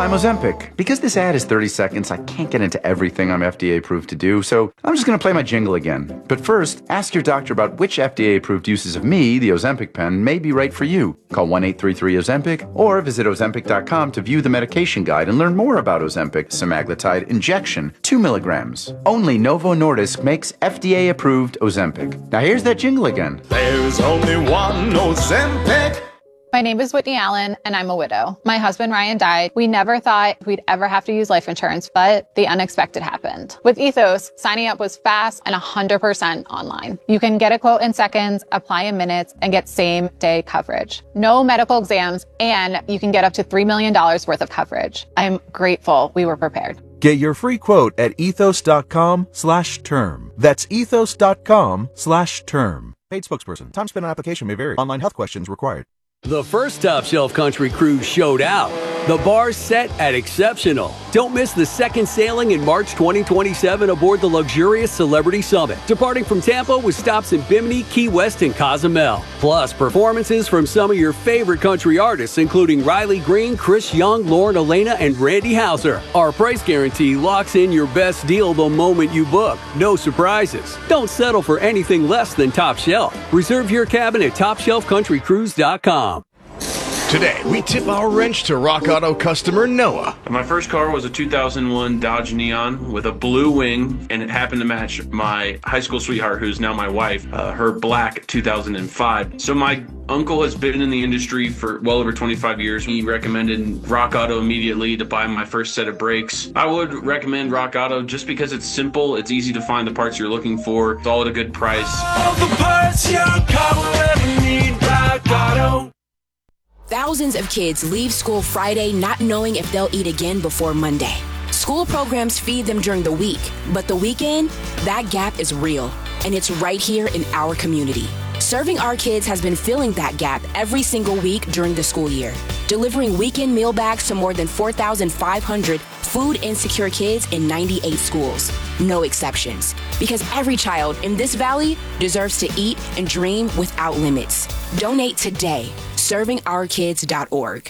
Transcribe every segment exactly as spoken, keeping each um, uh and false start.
I'm Ozempic. Because this ad is thirty seconds, I can't get into everything I'm F D A approved to do, so I'm just going to play my jingle again. But first, ask your doctor about which F D A approved uses of me, the Ozempic pen, may be right for you. Call one eight three three Ozempic or visit Ozempic dot com to view the medication guide and learn more about Ozempic semaglutide injection, two milligrams. Only Novo Nordisk makes F D A approved Ozempic. Now here's that jingle again. There's only one Ozempic. My name is Whitney Allen, and I'm a widow. My husband, Ryan, died. We never thought we'd ever have to use life insurance, but the unexpected happened. With Ethos, signing up was fast and one hundred percent online. You can get a quote in seconds, apply in minutes, and get same-day coverage. No medical exams, and you can get up to three million dollars worth of coverage. I'm grateful we were prepared. Get your free quote at ethos.com slash term. That's ethos.com slash term. Paid spokesperson. Time spent on application may vary. Online health questions required. The first Top Shelf Country Cruise showed out. The bar's set at exceptional. Don't miss the second sailing in March twenty twenty-seven aboard the luxurious Celebrity Summit, departing from Tampa with stops in Bimini, Key West, and Cozumel. Plus, performances from some of your favorite country artists, including Riley Green, Chris Young, Lauren Elena, and Randy Houser. Our price guarantee locks in your best deal the moment you book. No surprises. Don't settle for anything less than Top Shelf. Reserve your cabin at top shelf country cruise dot com. Today, we tip our wrench to Rock Auto customer Noah. My first car was a two thousand one Dodge Neon with a blue wing, and it happened to match my high school sweetheart, who's now my wife, uh, her black two thousand five. So my uncle has been in the industry for well over twenty-five years. He recommended Rock Auto immediately to buy my first set of brakes. I would recommend Rock Auto just because it's simple, it's easy to find the parts you're looking for, it's all at a good price. All the parts your car will ever need, Rock Auto. Thousands of kids leave school Friday not knowing if they'll eat again before Monday. School programs feed them during the week, but the weekend, that gap is real, and it's right here in our community. Serving Our Kids has been filling that gap every single week during the school year, delivering weekend meal bags to more than four thousand five hundred food insecure kids in ninety-eight schools. No exceptions, because every child in this valley deserves to eat and dream without limits. Donate today. serving our kids dot org.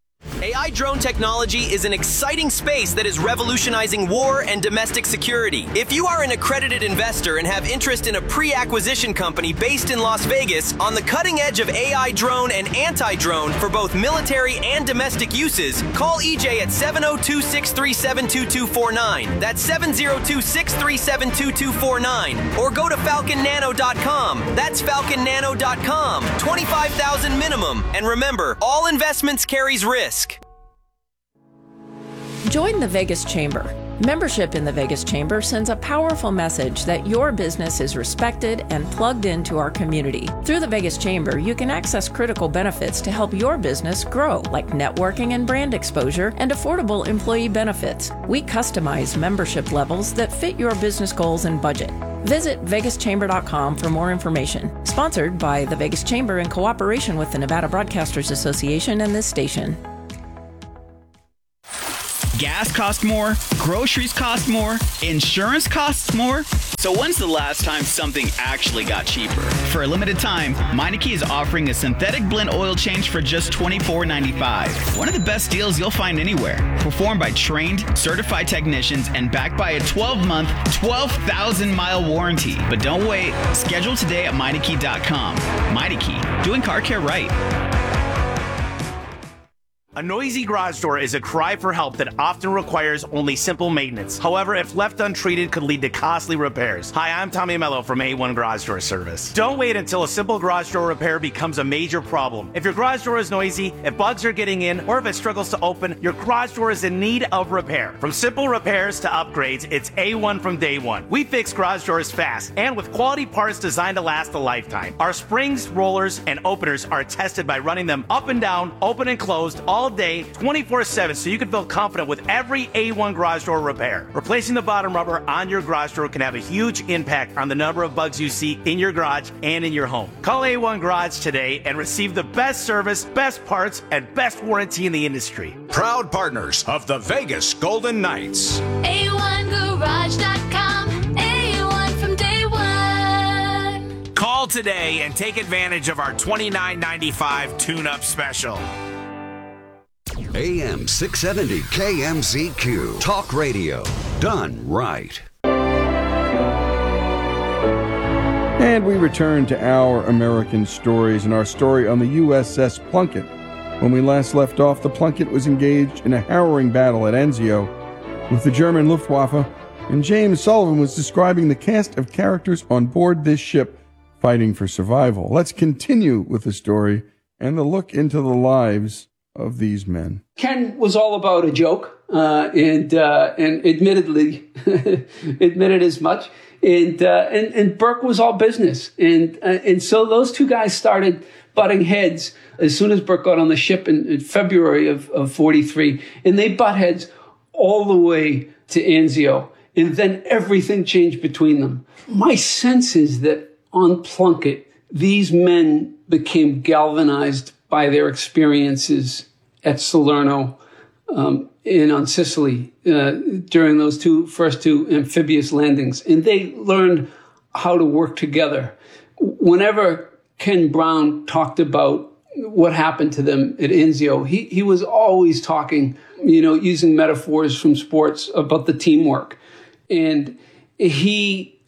A I drone technology is an exciting space that is revolutionizing war and domestic security. If you are an accredited investor and have interest in a pre-acquisition company based in Las Vegas on the cutting edge of A I drone and anti-drone for both military and domestic uses, call E J at seven oh two, six three seven, two two four nine. That's seven oh two, six three seven, two two four nine. Or go to falcon nano dot com. That's falcon nano dot com. twenty-five thousand minimum. And remember, all investments carries risk. Join the Vegas Chamber. Membership in the Vegas Chamber sends a powerful message that your business is respected and plugged into our community. Through the Vegas Chamber, you can access critical benefits to help your business grow, like networking and brand exposure and affordable employee benefits. We customize membership levels that fit your business goals and budget. Visit vegas chamber dot com for more information. Sponsored by the Vegas Chamber in cooperation with the Nevada Broadcasters Association and this station. Gas costs more, groceries cost more, insurance costs more. So when's the last time something actually got cheaper? For a limited time, Meineke is offering a synthetic blend oil change for just twenty-four dollars and ninety-five cents. One of the best deals you'll find anywhere. Performed by trained, certified technicians and backed by a twelve-month, twelve thousand mile warranty. But don't wait. Schedule today at Meineke dot com. Meineke, doing car care right. A noisy garage door is a cry for help that often requires only simple maintenance. However, if left untreated, could lead to costly repairs. Hi, I'm Tommy Mello from A one Garage Door Service. Don't wait until a simple garage door repair becomes a major problem. If your garage door is noisy, if bugs are getting in, or if it struggles to open, your garage door is in need of repair. From simple repairs to upgrades, it's A one from day one. We fix garage doors fast and with quality parts designed to last a lifetime. Our springs, rollers, and openers are tested by running them up and down, open and closed, all day, twenty-four seven, so you can feel confident with every A one garage door repair. Replacing the bottom rubber on your garage door can have a huge impact on the number of bugs you see in your garage and in your home. Call A one Garage today and receive the best service, best parts, and best warranty in the industry. Proud partners of the Vegas Golden Knights. A one garage dot com. A one from day one. Call today and take advantage of our twenty-nine ninety-five tune-up special. A M six seventy K M Z Q. Talk radio. Done right. And we return to our American stories and our story on the U S S Plunkett. When we last left off, the Plunkett was engaged in a harrowing battle at Anzio with the German Luftwaffe, and James Sullivan was describing the cast of characters on board this ship fighting for survival. Let's continue with the story and the look into the lives of these men. Ken was all about a joke, uh, and uh, and admittedly admitted as much. And, uh, and and Burke was all business, and uh, and so those two guys started butting heads as soon as Burke got on the ship in, in February of, of forty-three, and they butt heads all the way to Anzio, and then everything changed between them. My sense is that on Plunkett, these men became galvanized by their experiences at Salerno um, and on Sicily uh, during those two first two amphibious landings. And they learned how to work together. Whenever Ken Brown talked about what happened to them at Anzio, he, he was always talking, you know, using metaphors from sports about the teamwork. And he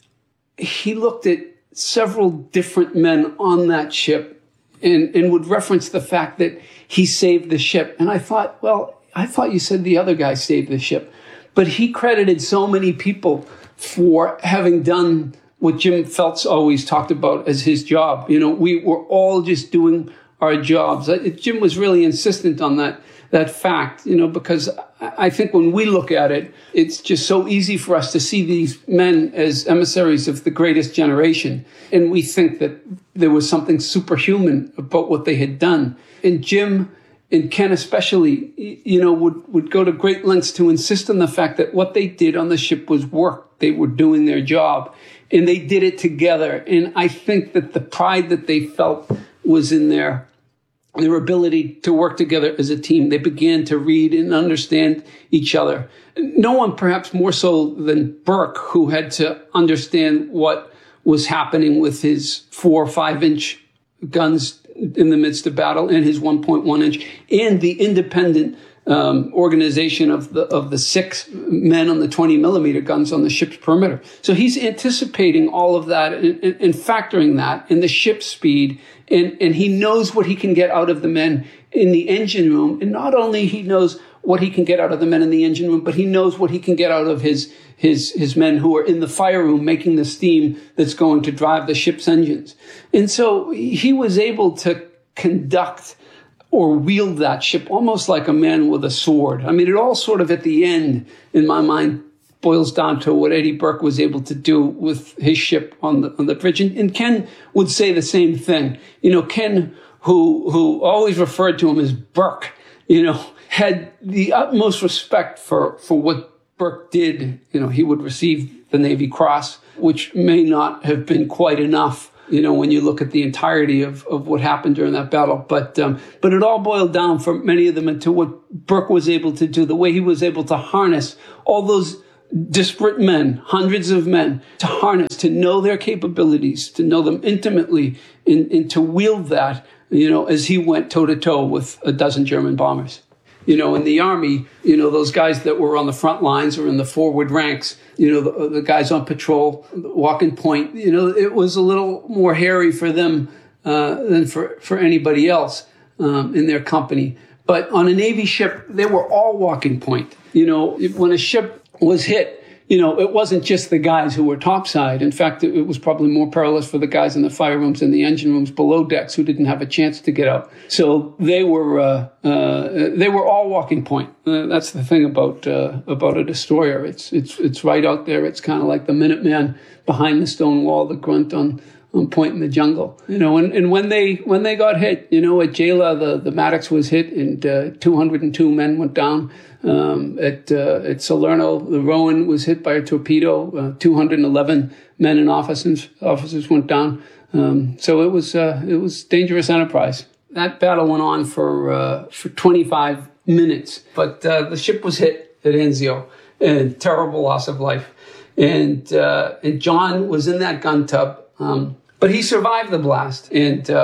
he looked at several different men on that ship and, and would reference the fact that he saved the ship. And I thought, well, I thought you said the other guy saved the ship. But he credited so many people for having done what Jim Phelps always talked about as his job. You know, we were all just doing our jobs. Jim was really insistent on that that fact, you know, because I think when we look at it, it's just so easy for us to see these men as emissaries of the greatest generation. And we think that there was something superhuman about what they had done. And Jim and Ken especially, you know, would, would go to great lengths to insist on the fact that what they did on the ship was work. They were doing their job, and they did it together. And I think that the pride that they felt was in their their ability to work together as a team. They began to read and understand each other. No one perhaps more so than Burke, who had to understand what was happening with his four or five inch guns in the midst of battle and his one point one inch and the independent um, organization of the of the six men on the twenty millimeter guns on the ship's perimeter. So he's anticipating all of that and, and, and factoring that in the ship's speed. And, and he knows what he can get out of the men in the engine room. And not only he knows what he can get out of the men in the engine room, but he knows what he can get out of his, his, his men who are in the fire room making the steam that's going to drive the ship's engines. And so he was able to conduct or wield that ship almost like a man with a sword. I mean, it all sort of at the end, in my mind, boils down to what Eddie Burke was able to do with his ship on the on the bridge. And, and Ken would say the same thing. You know, Ken, who who always referred to him as Burke, you know, had the utmost respect for, for what Burke did. You know, he would receive the Navy Cross, which may not have been quite enough, you know, when you look at the entirety of, of what happened during that battle. But um, but it all boiled down for many of them into what Burke was able to do, the way he was able to harness all those disparate men, hundreds of men, to harness, to know their capabilities, to know them intimately, and, and to wield that, you know, as he went toe-to-toe with a dozen German bombers. You know, in the Army, you know, those guys that were on the front lines or in the forward ranks, you know, the, the guys on patrol, walking point, you know, it was a little more hairy for them uh, than for, for anybody else um, in their company. But on a Navy ship, they were all walking point. You know, when a ship was hit, you know, it wasn't just the guys who were topside. In fact, it, it was probably more perilous for the guys in the fire rooms and the engine rooms below decks who didn't have a chance to get out. So they were uh, uh, they were all walking point. Uh, that's the thing about uh, about a destroyer. It's it's it's right out there. It's kind of like the Minuteman behind the stone wall, the grunt on. on point in the jungle, you know, and, and when they when they got hit, you know, at Jayla, the, the Maddox was hit and uh, two hundred two men went down. Um, at uh, at Salerno, the Rowan was hit by a torpedo. Uh, two hundred eleven men and officers officers went down. Um, so it was uh, it was dangerous enterprise. That battle went on for uh, for twenty-five minutes, but uh, the ship was hit at Anzio, and terrible loss of life. And uh, and John was in that gun tub. Um, But he survived the blast, and uh,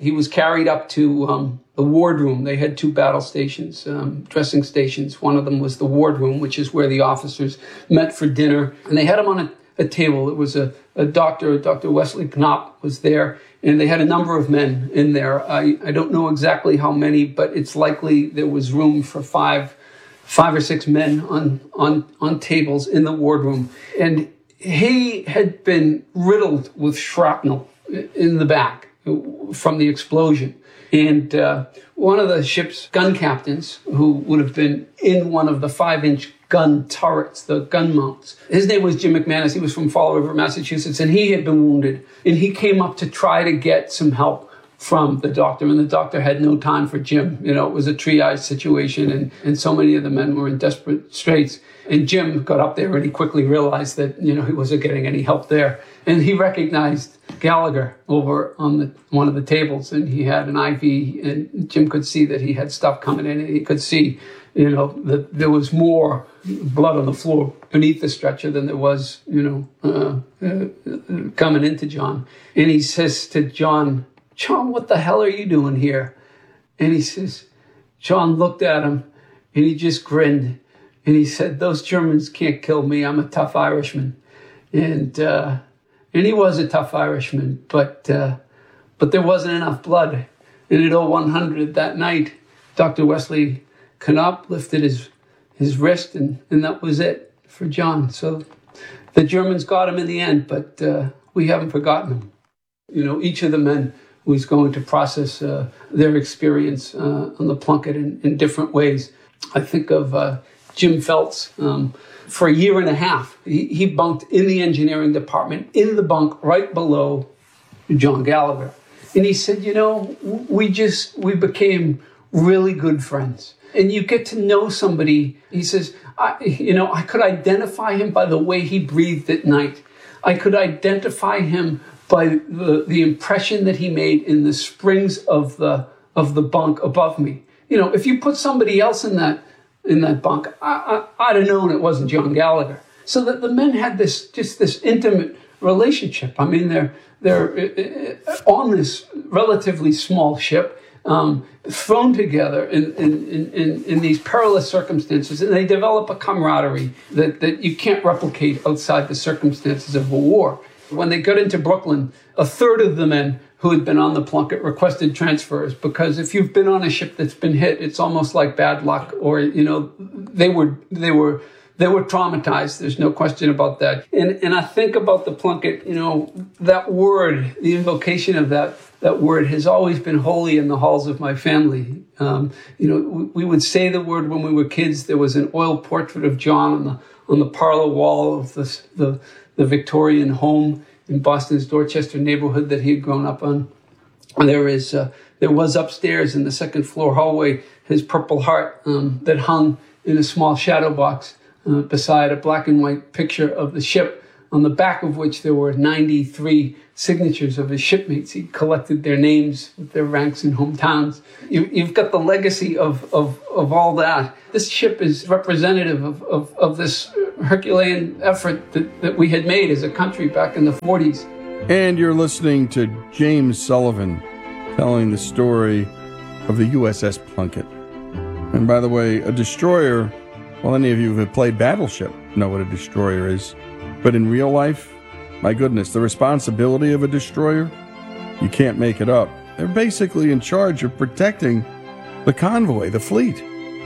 he was carried up to um, the wardroom. They had two battle stations, um, dressing stations. One of them was the wardroom, which is where the officers met for dinner. And they had him on a, a table. It was a, a doctor, Doctor Wesley Knopp was there. And they had a number of men in there. I, I don't know exactly how many, but it's likely there was room for five, five or six men on, on, on tables in the wardroom. And he had been riddled with shrapnel in the back from the explosion. And uh, one of the ship's gun captains, who would have been in one of the five-inch gun turrets, the gun mounts, his name was Jim McManus. He was from Fall River, Massachusetts, and he had been wounded. And he came up to try to get some help from the doctor, and the doctor had no time for Jim. You know, it was a triage situation, and, and so many of the men were in desperate straits. And Jim got up there, and he quickly realized that, you know, he wasn't getting any help there. And he recognized Gallagher over on the one of the tables, and he had an I V, and Jim could see that he had stuff coming in, and he could see, you know, that there was more blood on the floor beneath the stretcher than there was, you know, uh, uh, coming into John. And he says to John, John, what the hell are you doing here? And he says, John looked at him, and he just grinned. And he said, those Germans can't kill me. I'm a tough Irishman. And uh, and he was a tough Irishman, but uh, but there wasn't enough blood. And at oh one hundred that night, Doctor Wesley Knopp lifted his, his wrist, and, and that was it for John. So the Germans got him in the end, but uh, we haven't forgotten him. You know, each of the men was going to process uh, their experience uh, on the Plunkett in, in different ways. I think of uh, Jim Feltz. Um, for a year and a half, he, he bunked in the engineering department, in the bunk right below John Gallagher. And he said, you know, we just, we became really good friends. And you get to know somebody. He says, I, you know, I could identify him by the way he breathed at night. I could identify him by the, the impression that he made in the springs of the of the bunk above me. You know, if you put somebody else in that in that bunk, I, I, I'd have known it wasn't John Gallagher. So that the men had this just this intimate relationship. I mean, they're they're on this relatively small ship, um, thrown together in in, in in these perilous circumstances, and they develop a camaraderie that that you can't replicate outside the circumstances of a war. When they got into Brooklyn, a third of the men who had been on the Plunkett requested transfers, because if you've been on a ship that's been hit, it's almost like bad luck, or, you know, they were, they were, they were traumatized. There's no question about that. And, and I think about the Plunkett, you know, that word, the invocation of that, that word has always been holy in the halls of my family. Um, you know, we, we would say the word when we were kids. There was an oil portrait of John on the, on the parlor wall of the, the, the Victorian home in Boston's Dorchester neighborhood that he had grown up on. And there is, uh, there was upstairs in the second floor hallway his Purple Heart um, that hung in a small shadow box uh, beside a black and white picture of the ship, on the back of which there were ninety-three signatures of his shipmates. He collected their names with their ranks and hometowns. You, you've got the legacy of, of, of all that. This ship is representative of, of, of this Herculean effort that, that we had made as a country back in the forties. And you're listening to James Sullivan telling the story of the U S S Plunkett. And by the way, a destroyer, well, any of you who have played Battleship know what a destroyer is. But in real life, my goodness, the responsibility of a destroyer, you can't make it up. They're basically in charge of protecting the convoy, the fleet.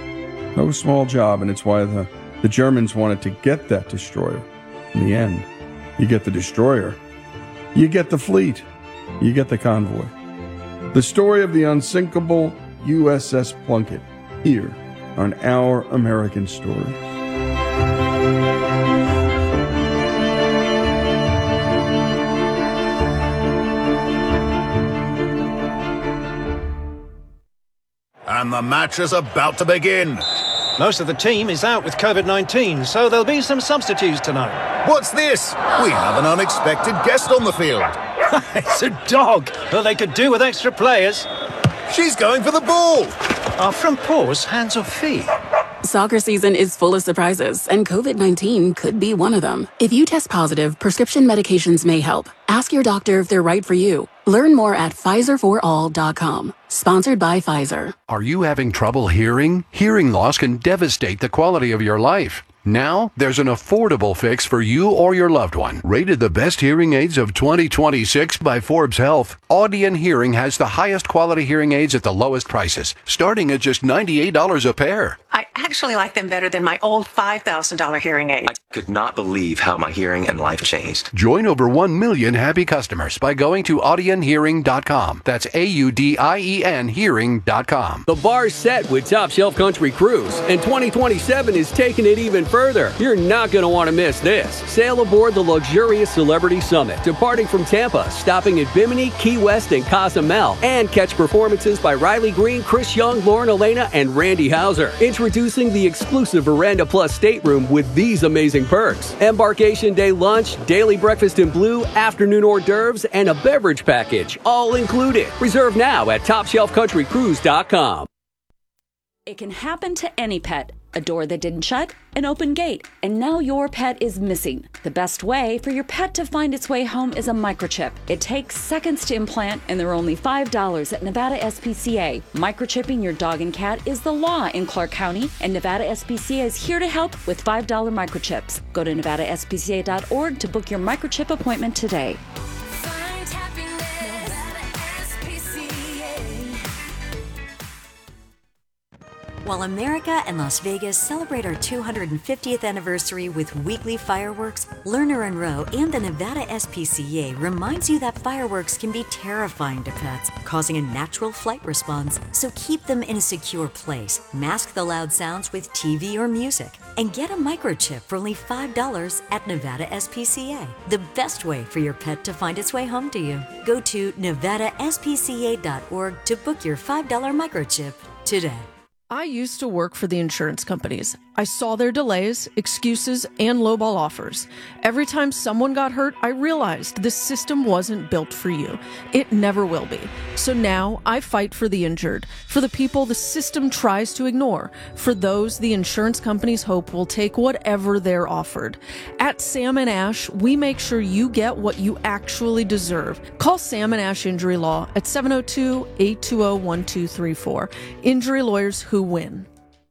No small job, and it's why the, the Germans wanted to get that destroyer. In the end, you get the destroyer, you get the fleet, you get the convoy. The story of the unsinkable U S S Plunkett, here on Our American Stories. And the match is about to begin. Most of the team is out with COVID nineteen, so there'll be some substitutes tonight. What's this? We have an unexpected guest on the field. It's a dog. Well, they could do with extra players. She's going for the ball. Are front paws hands or feet? Soccer season is full of surprises, and COVID nineteen could be one of them. If you test positive, prescription medications may help. Ask your doctor if they're right for you. Learn more at Pfizer for all dot com. Sponsored by Pfizer. Are you having trouble hearing? Hearing loss can devastate the quality of your life. Now, there's an affordable fix for you or your loved one. Rated the best hearing aids of twenty twenty-six by Forbes Health, Audion Hearing has the highest quality hearing aids at the lowest prices, starting at just ninety-eight dollars a pair. I actually like them better than my old five thousand dollars hearing aid. I could not believe how my hearing and life changed. Join over one million happy customers by going to audion hearing dot com. That's A U D I E N hearing dot com. The bar's set with Top Shelf Country Cruise, and twenty twenty-seven is taking it even further. You're not going to want to miss this. Sail aboard the luxurious Celebrity Summit, departing from Tampa, stopping at Bimini, Key West, and Cozumel, and catch performances by Riley Green, Chris Young, Lauren Elena, and Randy Hauser. Introducing the exclusive Veranda Plus stateroom with these amazing perks: embarkation day lunch, daily breakfast in blue, afternoon hors d'oeuvres, and a beverage package, all included. Reserve now at top shelf country cruise dot com. It can happen to any pet. A door that didn't shut, an open gate, and now your pet is missing. The best way for your pet to find its way home is a microchip. It takes seconds to implant, and they're only five dollars at Nevada S P C A. Microchipping your dog and cat is the law in Clark County, and Nevada S P C A is here to help with five dollar microchips. Go to nevada s p c a dot org to book your microchip appointment today. While America and Las Vegas celebrate our two hundred fiftieth anniversary with weekly fireworks, Lerner and Rowe and the Nevada S P C A reminds you that fireworks can be terrifying to pets, causing a natural flight response. So keep them in a secure place, mask the loud sounds with T V or music, and get a microchip for only five dollars at Nevada S P C A. The best way for your pet to find its way home to you. Go to nevada s p c a dot org to book your five dollar microchip today. I used to work for the insurance companies. I saw their delays, excuses, and lowball offers. Every time someone got hurt, I realized this system wasn't built for you. It never will be. So now I fight for the injured, for the people the system tries to ignore, for those the insurance companies hope will take whatever they're offered. At Sam and Ash, we make sure you get what you actually deserve. Call Sam and Ash Injury Law at seven oh two, eight two oh, one two three four. Injury lawyers who win.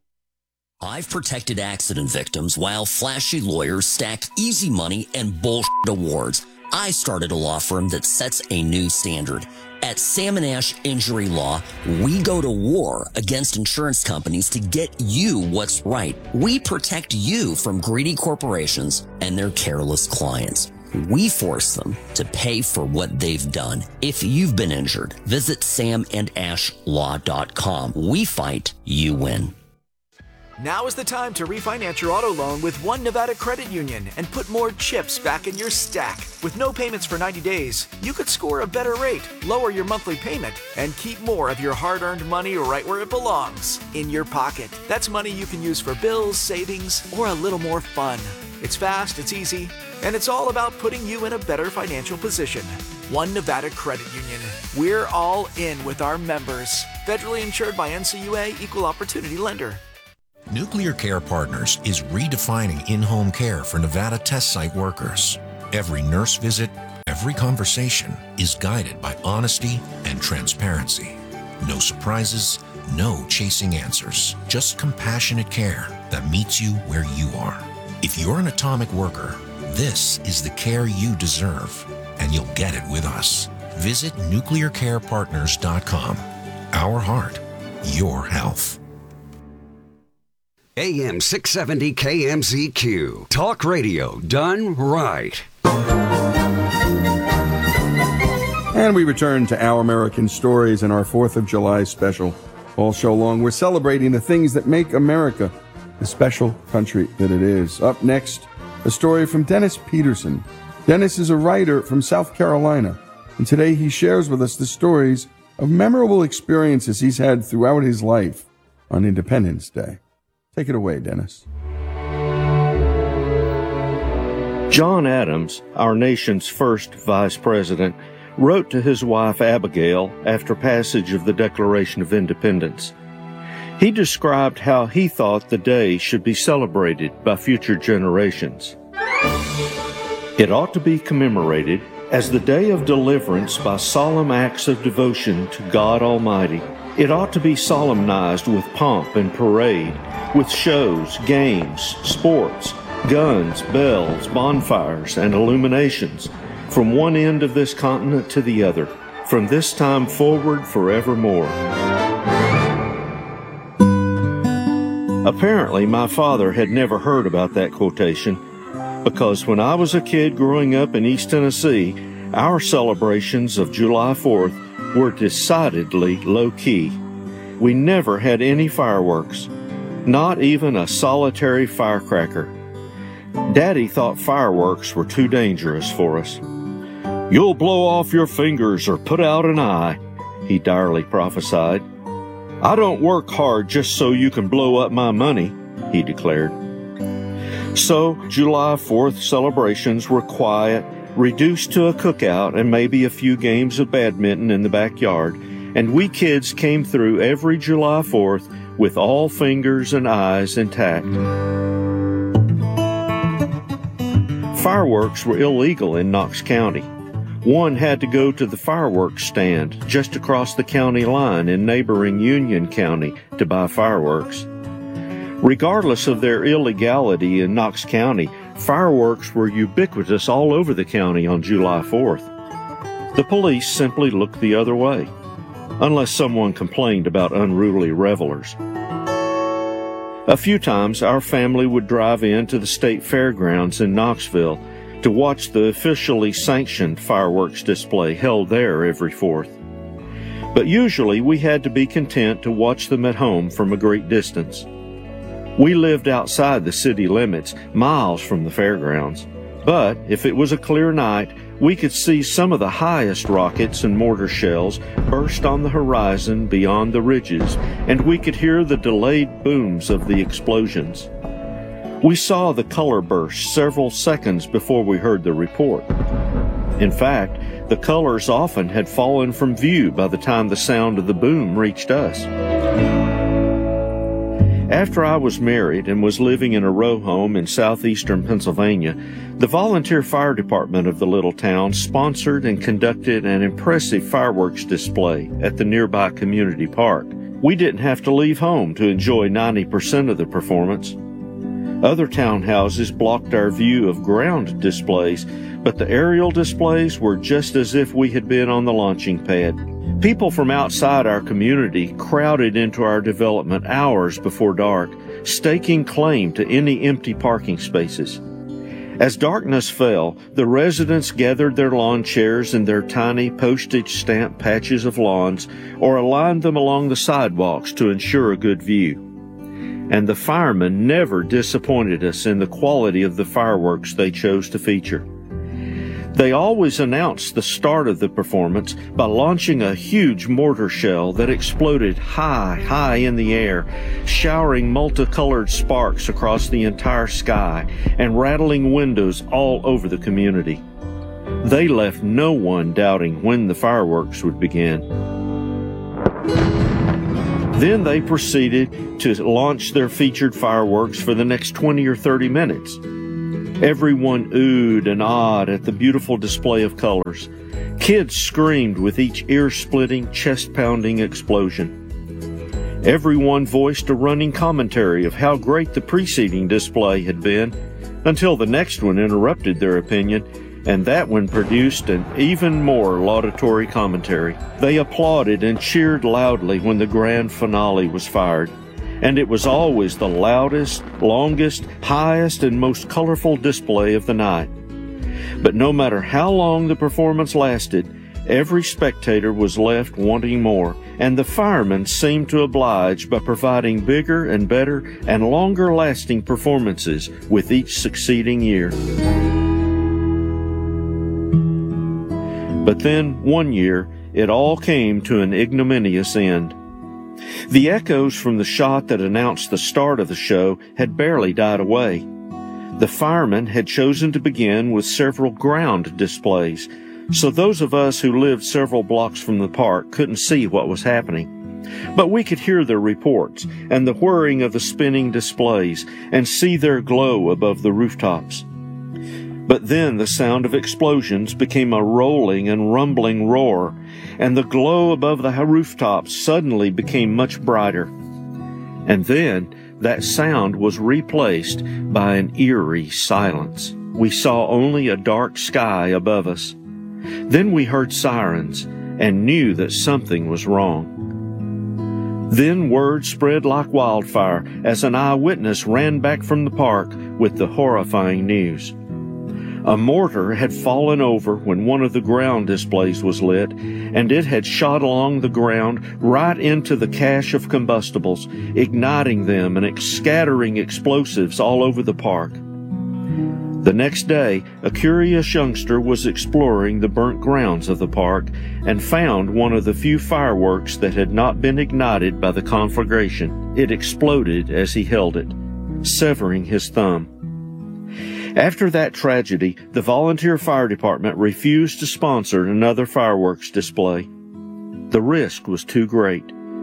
I've protected accident victims while flashy lawyers stack easy money and bullshit awards. I started a law firm that sets a new standard. At Sam and Ash Injury Law, we go to war against insurance companies to get you what's right. We protect you from greedy corporations and their careless clients. We force them to pay for what they've done. If you've been injured, visit sam and ash law dot com. We fight, you win. Now is the time to refinance your auto loan with One Nevada Credit Union and put more chips back in your stack. With no payments for ninety days, you could score a better rate, lower your monthly payment, and keep more of your hard-earned money right where it belongs, in your pocket. That's money you can use for bills, savings, or a little more fun. It's fast, it's easy, and it's all about putting you in a better financial position. One Nevada Credit Union. We're all in with our members. Federally insured by N C U A, Equal Opportunity Lender. Nuclear Care Partners is redefining in-home care for Nevada test site workers. Every nurse visit, every conversation is guided by honesty and transparency. No surprises, no chasing answers, just compassionate care that meets you where you are. If you're an atomic worker, this is the care you deserve, and you'll get it with us. Visit nuclear care partners dot com. Our heart, your health. A M six seventy K M Z Q. Talk radio done right. And we return to Our American Stories and our fourth of July special. All show long, we're celebrating the things that make America the special country that it is. Up next, a story from Dennis Peterson. Dennis is a writer from South Carolina, and today he shares with us the stories of memorable experiences he's had throughout his life on Independence Day. Take it away, Dennis. John Adams, our nation's first vice president, wrote to his wife Abigail after passage of the Declaration of Independence. He described how he thought the day should be celebrated by future generations. It ought to be commemorated As the day of deliverance by solemn acts of devotion to God Almighty, it ought to be solemnized with pomp and parade, with shows, games, sports, guns, bells, bonfires, and illuminations, from one end of this continent to the other, from this time forward forevermore. Apparently, my father had never heard about that quotation, because when I was a kid growing up in East Tennessee, our celebrations of July fourth were decidedly low-key. We never had any fireworks, not even a solitary firecracker. Daddy thought fireworks were too dangerous for us. "You'll blow off your fingers or put out an eye," he direly prophesied. "I don't work hard just so you can blow up my money," he declared. So July fourth celebrations were quiet, reduced to a cookout and maybe a few games of badminton in the backyard, and we kids came through every July fourth with all fingers and eyes intact. Fireworks were illegal in Knox County. One had to go to the fireworks stand just across the county line in neighboring Union County to buy fireworks. Regardless of their illegality in Knox County, fireworks were ubiquitous all over the county on July fourth. The police simply looked the other way, unless someone complained about unruly revelers. A few times our family would drive into the state fairgrounds in Knoxville to watch the officially sanctioned fireworks display held there every fourth. But usually we had to be content to watch them at home from a great distance. We lived outside the city limits, miles from the fairgrounds. But if it was a clear night, we could see some of the highest rockets and mortar shells burst on the horizon beyond the ridges, and we could hear the delayed booms of the explosions. We saw the color burst several seconds before we heard the report. In fact, the colors often had fallen from view by the time the sound of the boom reached us. After I was married and was living in a row home in southeastern Pennsylvania, the volunteer fire department of the little town sponsored and conducted an impressive fireworks display at the nearby community park. We didn't have to leave home to enjoy ninety percent of the performance. Other townhouses blocked our view of ground displays, but the aerial displays were just as if we had been on the launching pad. People from outside our community crowded into our development hours before dark, staking claim to any empty parking spaces. As darkness fell, the residents gathered their lawn chairs in their tiny postage stamp patches of lawns or aligned them along the sidewalks to ensure a good view. And the firemen never disappointed us in the quality of the fireworks they chose to feature. They always announced the start of the performance by launching a huge mortar shell that exploded high, high in the air, showering multicolored sparks across the entire sky and rattling windows all over the community. They left no one doubting when the fireworks would begin. Then they proceeded to launch their featured fireworks for the next twenty or thirty minutes. Everyone oohed and awed at the beautiful display of colors. Kids screamed with each ear-splitting, chest-pounding explosion. Everyone voiced a running commentary of how great the preceding display had been, until the next one interrupted their opinion, and that one produced an even more laudatory commentary. They applauded and cheered loudly when the grand finale was fired. And it was always the loudest, longest, highest, and most colorful display of the night. But no matter how long the performance lasted, every spectator was left wanting more, and the firemen seemed to oblige by providing bigger and better and longer-lasting performances with each succeeding year. But then, one year, it all came to an ignominious end. The echoes from the shot that announced the start of the show had barely died away. The firemen had chosen to begin with several ground displays, so those of us who lived several blocks from the park couldn't see what was happening. But we could hear their reports and the whirring of the spinning displays and see their glow above the rooftops. But then the sound of explosions became a rolling and rumbling roar, and the glow above the rooftops suddenly became much brighter. And then that sound was replaced by an eerie silence. We saw only a dark sky above us. Then we heard sirens and knew that something was wrong. Then word spread like wildfire as an eyewitness ran back from the park with the horrifying news. A mortar had fallen over when one of the ground displays was lit, and it had shot along the ground right into the cache of combustibles, igniting them and scattering explosives all over the park. The next day, a curious youngster was exploring the burnt grounds of the park and found one of the few fireworks that had not been ignited by the conflagration. It exploded as he held it, severing his thumb. After that tragedy, the volunteer fire department refused to sponsor another fireworks display. The risk was too great.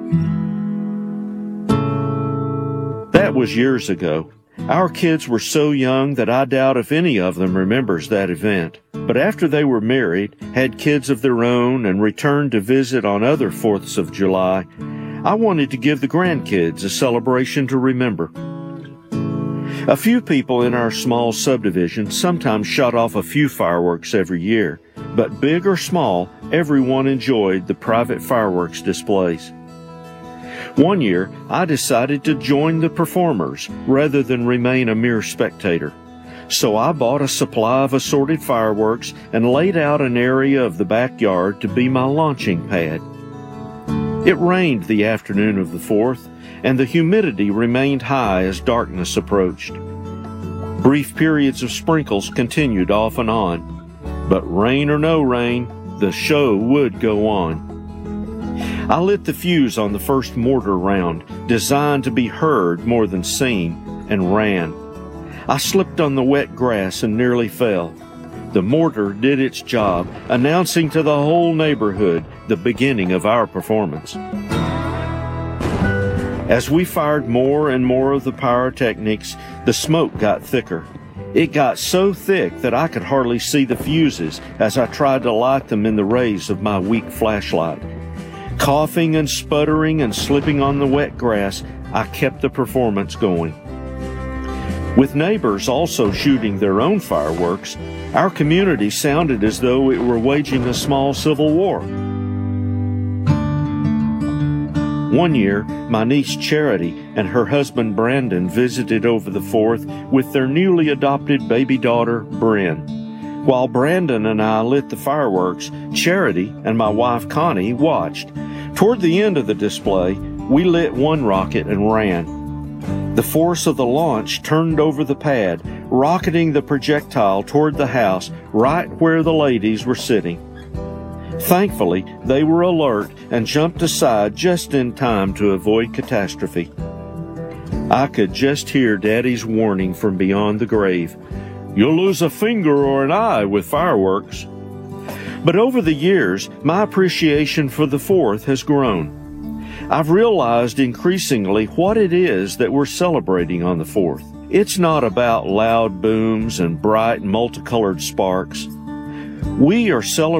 That was years ago. Our kids were so young that I doubt if any of them remembers that event. But after they were married, had kids of their own, and returned to visit on other fourths of July, I wanted to give the grandkids a celebration to remember. A few people in our small subdivision sometimes shot off a few fireworks every year, but big or small, everyone enjoyed the private fireworks displays. One year, I decided to join the performers rather than remain a mere spectator. So I bought a supply of assorted fireworks and laid out an area of the backyard to be my launching pad. It rained the afternoon of the fourth, and the humidity remained high as darkness approached. Brief periods of sprinkles continued off and on, but rain or no rain, the show would go on. I lit the fuse on the first mortar round, designed to be heard more than seen, and ran. I slipped on the wet grass and nearly fell. The mortar did its job, announcing to the whole neighborhood the beginning of our performance. As we fired more and more of the pyrotechnics, the smoke got thicker. It got so thick that I could hardly see the fuses as I tried to light them in the rays of my weak flashlight. Coughing and sputtering and slipping on the wet grass, I kept the performance going. With neighbors also shooting their own fireworks, our community sounded as though it were waging a small civil war. One year, my niece Charity and her husband Brandon visited over the fourth with their newly adopted baby daughter, Bryn. While Brandon and I lit the fireworks, Charity and my wife Connie watched. Toward the end of the display, we lit one rocket and ran. The force of the launch turned over the pad, rocketing the projectile toward the house right where the ladies were sitting. Thankfully, they were alert and jumped aside just in time to avoid catastrophe. I could just hear Daddy's warning from beyond the grave. You'll lose a finger or an eye with fireworks. But over the years, my appreciation for the fourth has grown. I've realized increasingly what it is that we're celebrating on the fourth. It's not about loud booms and bright multicolored sparks. We are celebrating